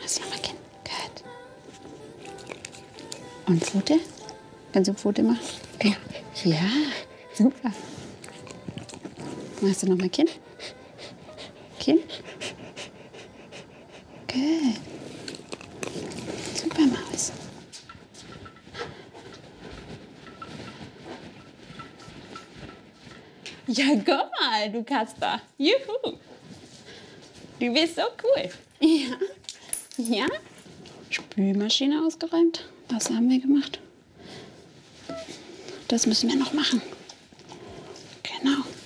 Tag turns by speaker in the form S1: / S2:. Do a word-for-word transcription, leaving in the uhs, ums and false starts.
S1: Machst du nochmal Kinn? Gut. Und Pfote? Kannst du Pfote machen? Ja. Ja, super. Machst du nochmal Kinn? Kinn? Gut. Super, Maus. Ja, guck mal, du Kasper. Juhu. Du bist so cool. Ja. Ja. Spülmaschine ausgeräumt. Das haben wir gemacht. Das müssen wir noch machen. Genau.